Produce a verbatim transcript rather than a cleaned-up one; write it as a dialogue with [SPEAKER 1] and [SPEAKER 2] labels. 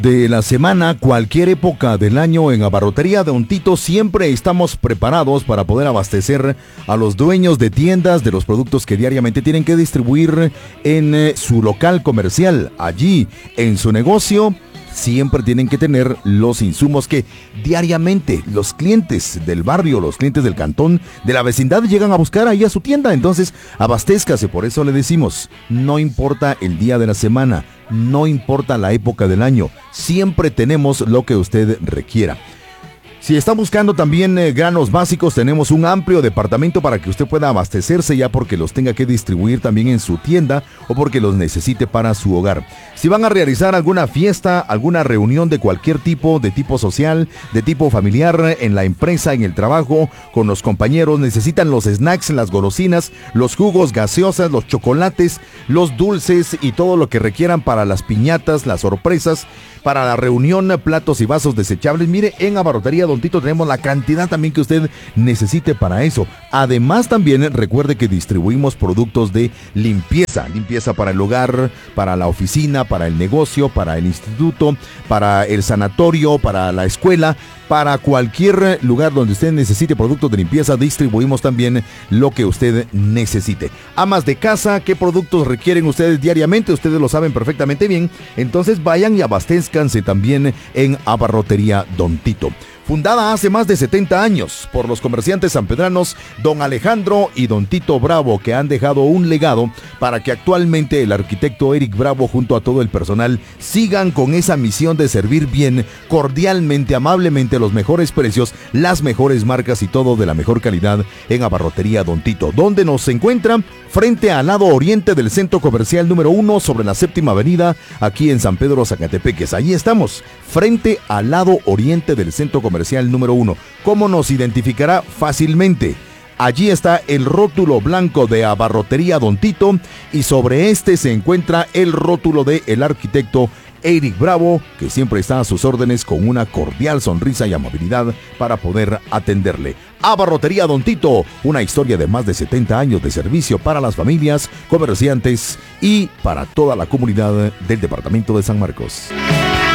[SPEAKER 1] De la semana, cualquier época del año, en Abarrotería Don Tito siempre estamos preparados para poder abastecer a los dueños de tiendas de los productos que diariamente tienen que distribuir en eh, su local comercial. Allí, en su negocio, siempre tienen que tener los insumos que diariamente los clientes del barrio, los clientes del cantón, de la vecindad llegan a buscar ahí a su tienda. Entonces, abastézcase. Por eso le decimos, no importa el día de la semana, no importa la época del año, siempre tenemos lo que usted requiera. Si está buscando también eh, granos básicos, tenemos un amplio departamento para que usted pueda abastecerse, ya porque los tenga que distribuir también en su tienda o porque los necesite para su hogar. Si van a realizar alguna fiesta, alguna reunión de cualquier tipo, de tipo social, de tipo familiar, en la empresa, en el trabajo, con los compañeros, necesitan los snacks, las golosinas, los jugos, gaseosas, los chocolates, los dulces y todo lo que requieran para las piñatas, las sorpresas, para la reunión, platos y vasos desechables. Mire, en Abarrotería Don Tito tenemos la cantidad también que usted necesite para eso. Además, también recuerde que distribuimos productos de limpieza. Limpieza para el hogar, para la oficina, para el negocio, para el instituto, para el sanatorio, para la escuela. Para cualquier lugar donde usted necesite productos de limpieza, distribuimos también lo que usted necesite. Amas de casa, ¿qué productos requieren ustedes diariamente? Ustedes lo saben perfectamente bien. Entonces vayan y abastezcanse también en Abarrotería Don Tito. Fundada hace más de setenta años por los comerciantes sanpedranos Don Alejandro y Don Tito Bravo, que han dejado un legado para que actualmente el arquitecto Eric Bravo junto a todo el personal sigan con esa misión de servir bien, cordialmente, amablemente, los mejores precios, las mejores marcas y todo de la mejor calidad en Abarrotería Don Tito, donde nos encuentran frente al lado oriente del centro comercial número uno sobre la séptima avenida, aquí en San Pedro Zacatepeques. Ahí estamos, frente al lado oriente del centro comercial número uno. ¿Cómo nos identificará? Fácilmente. Allí está el rótulo blanco de Abarrotería Don Tito y sobre este se encuentra el rótulo de el arquitecto Eric Bravo, que siempre está a sus órdenes con una cordial sonrisa y amabilidad para poder atenderle. Abarrotería Don Tito, una historia de más de setenta años de servicio para las familias, comerciantes y para toda la comunidad del departamento de San Marcos.